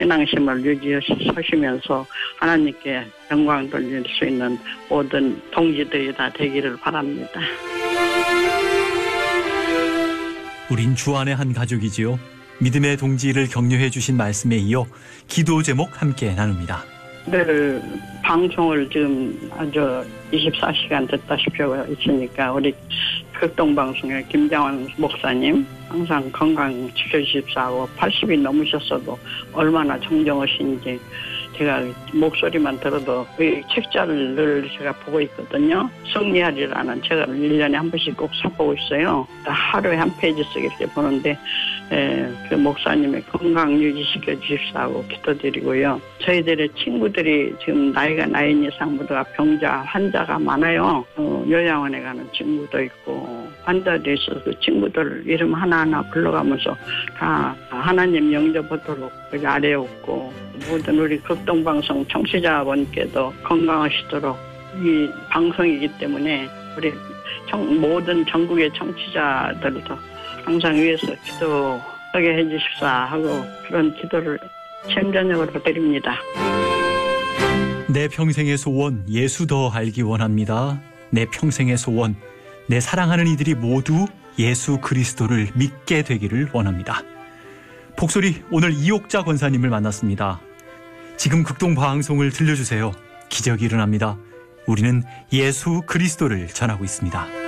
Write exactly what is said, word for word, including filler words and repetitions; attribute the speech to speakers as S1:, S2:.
S1: 신앙심을 유지하시면서 하나님께 영광 돌릴 수 있는 모든 동지들이 다 되기를 바랍니다.
S2: 우린 주 안의 한 가족이지요. 믿음의 동지를 격려해 주신 말씀에 이어 기도 제목 함께 나눕니다.
S1: 늘 방송을 지금 아주 이십사 시간 듣다시피 있으니까 우리 극동방송의 김장환 목사님 항상 건강 지켜주십사하고 팔십이 넘으셨어도 얼마나 정정하신지 제가 목소리만 들어도 그 책자를 늘 제가 보고 있거든요. 승리하리라는 책을 일 년에 한 번씩 꼭 사보고 있어요. 하루에 한 페이지씩 이렇게 보는데 에, 그 목사님의 건강 유지시켜 주십사하고 기도드리고요. 저희들의 친구들이 지금 나이가 나인 이상 모두가 병자, 환자가 많아요. 어, 요양원에 가는 친구도 있고 환자도 있어서 그 친구들 이름 하나하나 불러가면서 다 하나님 영접하도록 여기 아래 없고 모든 우리 극동방송 청취자분께도 건강하시도록 이 방송이기 때문에 우리 청, 모든 전국의 청취자들도 항상 위해서 기도하게 해주십사 하고 그런 기도를 참전적으로 드립니다.
S2: 내 평생의 소원 예수 더 알기 원합니다. 내 평생의 소원 내 사랑하는 이들이 모두 예수 그리스도를 믿게 되기를 원합니다. 복소리 오늘 이옥자 권사님을 만났습니다. 지금 극동방송을 들려주세요. 기적이 일어납니다. 우리는 예수 그리스도를 전하고 있습니다.